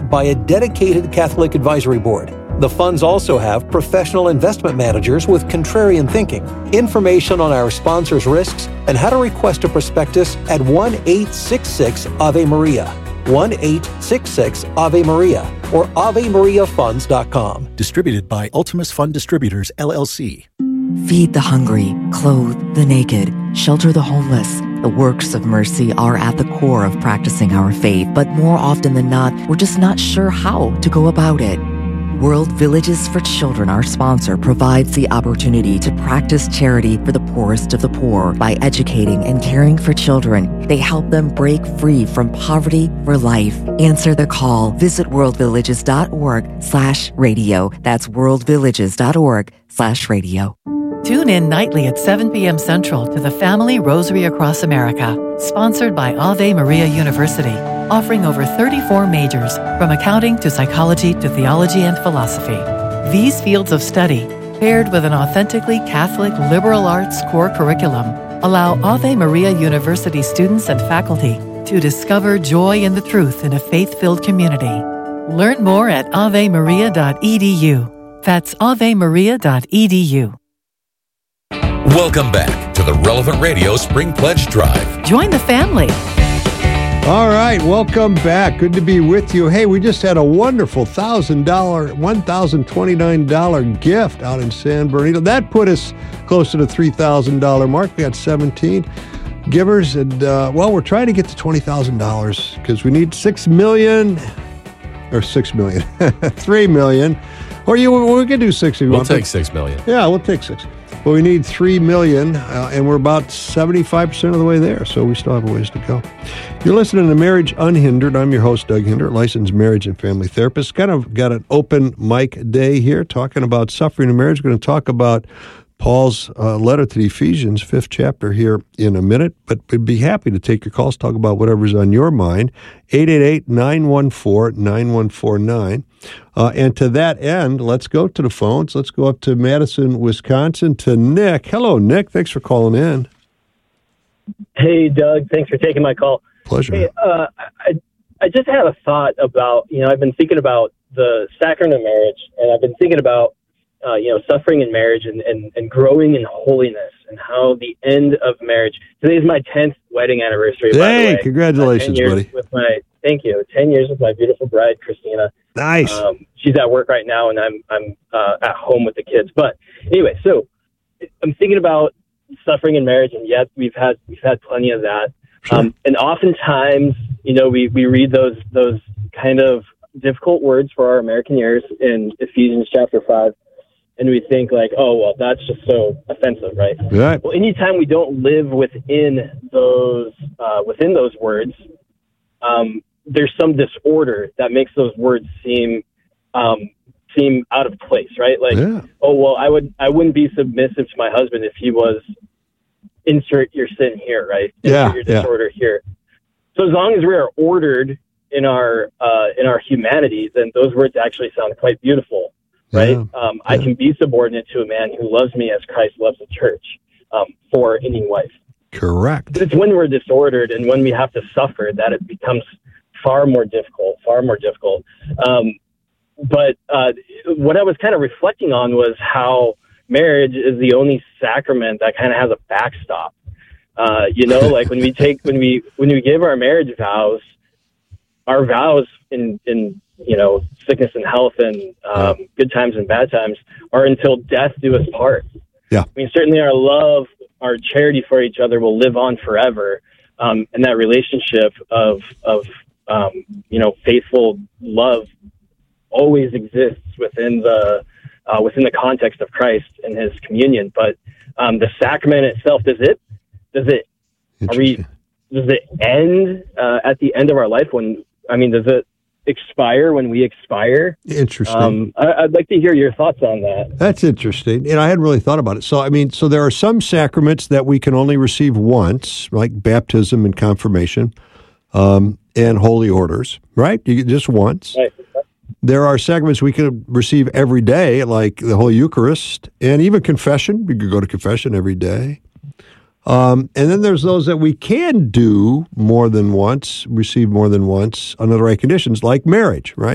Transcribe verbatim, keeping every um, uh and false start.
overseen by a dedicated Catholic advisory board. The funds also have professional investment managers with contrarian thinking. Information on our sponsors' risks and how to request a prospectus at one eight six six Ave Maria, one eight six six Ave Maria, or ave maria funds dot com. Distributed by Ultimus Fund Distributors, L L C. Feed the hungry, clothe the naked, shelter the homeless. The works of mercy are at the core of practicing our faith, but more often than not, we're just not sure how to go about it. World Villages for Children, our sponsor, provides the opportunity to practice charity for the poorest of the poor by educating and caring for children. They help them break free from poverty for life. Answer the call. Visit worldvillages.org slash radio. That's worldvillages.org slash radio. Tune in nightly at seven p.m. Central to the Family Rosary Across America, sponsored by Ave Maria University, offering over thirty-four majors, from accounting to psychology to theology and philosophy. These fields of study, paired with an authentically Catholic liberal arts core curriculum, allow Ave Maria University students and faculty to discover joy in the truth in a faith-filled community. Learn more at ave maria dot e d u. That's ave maria dot e d u. Welcome back to the Relevant Radio Spring Pledge Drive. Join the family. All right, welcome back. Good to be with you. Hey, we just had a wonderful one thousand dollars, one thousand twenty-nine dollars gift out in San Bernardino. That put us close to the three thousand dollars mark. We got seventeen givers, and, uh, well, we're trying to get to twenty thousand dollars because we need six million dollars, or six million dollars, three million dollars. Or you, we can do six if you we'll want. We'll take six million dollars. Yeah, we'll take six. Well, we need three million dollars, uh, and we're about seventy-five percent of the way there, so we still have a ways to go. You're listening to Marriage Unhindered. I'm your host, Doug Hinder, licensed marriage and family therapist. Kind of got an open mic day here, talking about suffering in marriage. We're going to talk about Paul's uh, letter to the Ephesians, fifth chapter, here in a minute, but we'd be happy to take your calls, talk about whatever's on your mind. eight eight eight, nine one four, nine one four nine. Uh, and to that end, let's go to the phones. Let's go up to Madison, Wisconsin, to Nick. Hello, Nick. Thanks for calling in. Hey, Doug. Thanks for taking my call. Pleasure. Hey, uh, I, I just had a thought about, you know, I've been thinking about the sacrament of marriage, and I've been thinking about, uh, you know, suffering in marriage and, and, and growing in holiness, and how the end of marriage. Today is my tenth wedding anniversary. Hey, by the way. congratulations, uh, ten years buddy. With my, thank you. ten years with my beautiful bride, Christina. Nice. Um, she's at work right now, and I'm I'm uh, at home with the kids. But anyway, so I'm thinking about suffering in marriage, and yes, we've had we've had plenty of that. Sure. Um, and oftentimes, you know, we, we read those those kind of difficult words for our American ears in Ephesians chapter five, and we think like, oh well, that's just so offensive, right? Right. Well, anytime we don't live within those uh, within those words, um, there's some disorder that makes those words seem um, seem out of place, right? Like, Yeah. oh well, I would I wouldn't be submissive to my husband if he was insert your sin here, right? Insert Yeah, your yeah. disorder here. So as long as we are ordered in our uh, in our humanity, then those words actually sound quite beautiful, right? Yeah, Um, I yeah. can be subordinate to a man who loves me as Christ loves the church, um, for any wife. Correct. But it's when we're disordered and when we have to suffer that it becomes far more difficult, far more difficult. Um, but uh, what I was kind of reflecting on was how marriage is the only sacrament that kind of has a backstop. Uh, you know, like when we take, when we, when we give our marriage vows, our vows in, in, you know, sickness and health and um, good times and bad times are until death do us part. Yeah. I mean, certainly our love, our charity for each other will live on forever. Um, and that relationship of, of, um, you know, faithful love always exists within the, uh, within the context of Christ and his communion. But, um, the sacrament itself, does it, does it, are we, does it end, uh, at the end of our life when, I mean, does it expire when we expire? Interesting. Um, I, I'd like to hear your thoughts on that. That's interesting. And I hadn't really thought about it. So, I mean, so there are some sacraments that we can only receive once, like baptism and confirmation, um, and holy orders, right? You get just once. Right. There are sacraments we can receive every day, like the Holy Eucharist, and even confession. We could go to confession every day. Um, and then there's those that we can do more than once, receive more than once under the right conditions, like marriage, right?